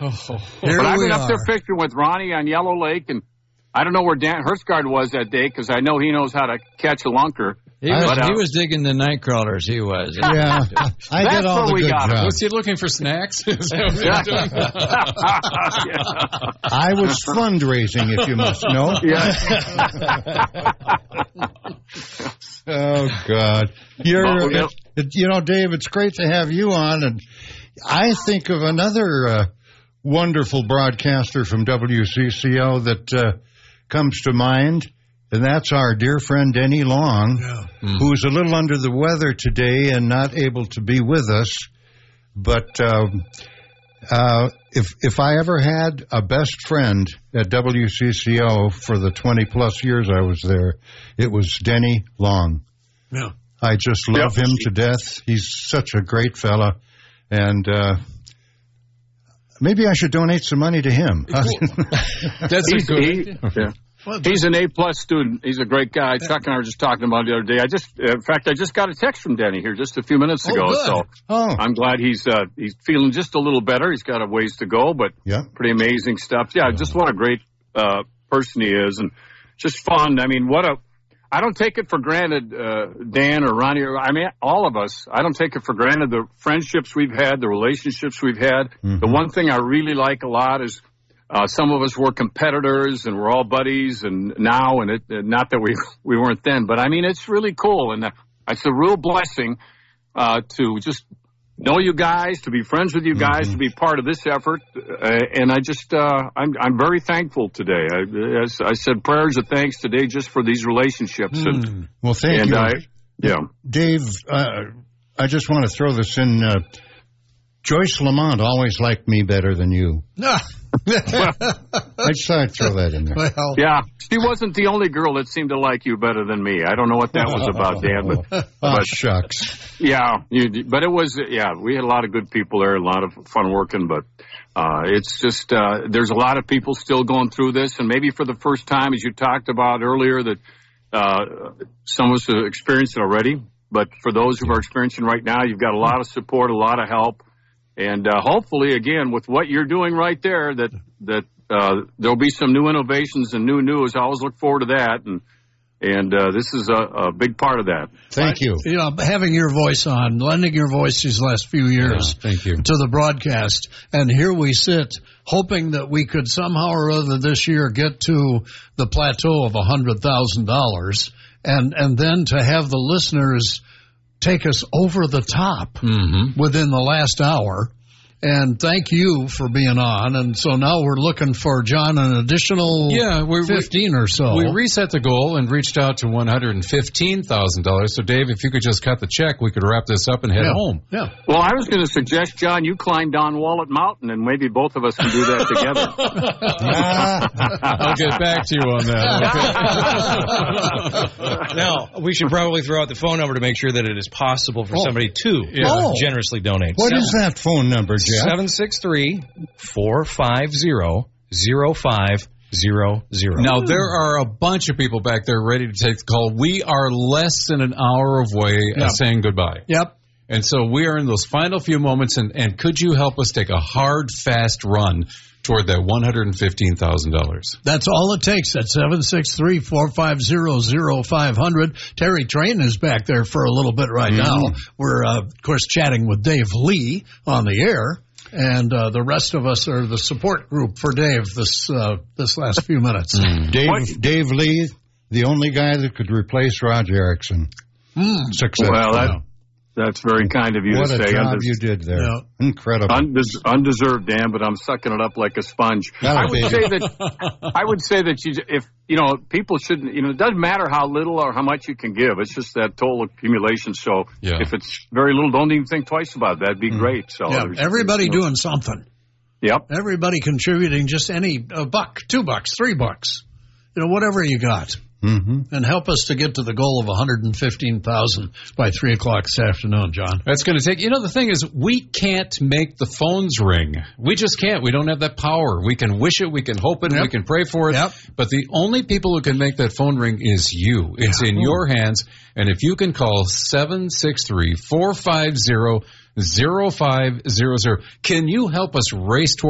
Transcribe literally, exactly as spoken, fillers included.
Oh, but I've been up there fishing with Ronnie on Yellow Lake, and I don't know where Dan Hertzgaard was that day because I know he knows how to catch a lunker. He was, but, uh, he was digging the night crawlers. He was. Yeah, I did all the good jobs. Was he looking for snacks? Is that what you're doing? Yeah. I was fundraising, if you must know. Yeah. Oh God, you're. Well, we'll it, it, you know, Dave, it's great to have you on, and I think of another uh, wonderful broadcaster from W C C O that uh, comes to mind. And that's our dear friend Denny Long, yeah. mm. who's a little under the weather today and not able to be with us. But uh, uh, if if I ever had a best friend at W C C O for the twenty-plus years I was there, it was Denny Long. Yeah. I just love yep. him to death. He's such a great fella. And uh, maybe I should donate some money to him. That's a good idea. Yeah. He's an A-plus student. He's a great guy. Chuck and I were just talking about it the other day. I just, in fact, I just got a text from Denny here just a few minutes ago. Oh, good. So oh. I'm glad he's uh, he's feeling just a little better. He's got a ways to go, but yeah. pretty amazing stuff. Yeah, just what a great uh, person he is, and just fun. I mean, what a. I don't take it for granted, uh, Dan or Ronnie, or I mean, all of us. I don't take it for granted the friendships we've had, the relationships we've had. Mm-hmm. The one thing I really like a lot is. Uh, some of us were competitors, and we're all buddies, and now, and it, not that we we weren't then, but I mean, it's really cool, and uh, it's a real blessing uh, to just know you guys, to be friends with you guys, mm-hmm. to be part of this effort, uh, and I just, uh, I'm I'm very thankful today. I, as I said prayers of thanks today just for these relationships. Mm. And, well, thank and you. I, yeah. Dave, uh, I just want to throw this in. Uh, Joyce Lamont always liked me better than you. No. I just thought I'd throw that in there. Well, yeah, she wasn't the only girl that seemed to like you better than me. I don't know what that was about, Dan, but, oh, but shucks. Yeah, you, but it was, yeah, we had a lot of good people there, a lot of fun working, but uh, it's just, uh, there's a lot of people still going through this, and maybe for the first time, as you talked about earlier, that uh, some of us have experienced it already, but for those who are experiencing right now, you've got a lot of support, a lot of help. And uh, hopefully, again, with what you're doing right there, that that uh, there'll be some new innovations and new news. I always look forward to that, and and uh, this is a, a big part of that. Thank you. You know, having your voice on, lending your voice these last few years yeah, thank you. to the broadcast, and here we sit, hoping that we could somehow or other this year get to the plateau of one hundred thousand dollars, and and then to have the listeners take us over the top mm-hmm. within the last hour. And thank you for being on. And so now we're looking for, John, an additional yeah, we're, fifteen or so. We reset the goal and reached out to one hundred fifteen thousand dollars. So, Dave, if you could just cut the check, we could wrap this up and head yeah. home. Yeah. Well, I was going to suggest, John, you climb down Wallet Mountain, and maybe both of us can do that together. I'll get back to you on that. Okay? Now, we should probably throw out the phone number to make sure that it is possible for oh. somebody to yeah. oh. generously donate. What is that phone number, Jeff? seven six three, four five zero, zero five zero zero. Now, there are a bunch of people back there ready to take the call. We are less than an hour away yep. of saying goodbye. Yep. And so we are in those final few moments, and, and could you help us take a hard, fast run toward that one hundred fifteen thousand dollars? That's all it takes. That's seven six three, four five zero, zero five zero zero. Terry Train is back there for a little bit right mm. now. We're, uh, of course, chatting with Dave Lee on the air, and uh, the rest of us are the support group for Dave this uh, this last few minutes. Mm. Dave, Dave Lee, the only guy that could replace Roger Erickson. Mm. Successful. Well, that, that's very kind of you what to say. What a job Undes- you did there. Yeah. Incredible. Undes- undeserved, Dan, but I'm sucking it up like a sponge. That I would baby. say that I would say that you, if you know, people shouldn't. You know, it doesn't matter how little or how much you can give. It's just that total accumulation. So yeah. if it's very little, don't even think twice about it. That'd be mm. great. So yeah, everybody you know, doing something. Yep. Everybody contributing just any a buck, two bucks, three bucks, you know, whatever you got. Mm-hmm. And help us to get to the goal of one hundred fifteen thousand by three o'clock this afternoon, John. That's going to take, you know, the thing is, we can't make the phones ring. We just can't. We don't have that power. We can wish it, we can hope it, yep. we can pray for it. Yep. But the only people who can make that phone ring is you. It's yeah. in your hands. And if you can call seven six three, four five zero, zero five zero zero, can you help us race toward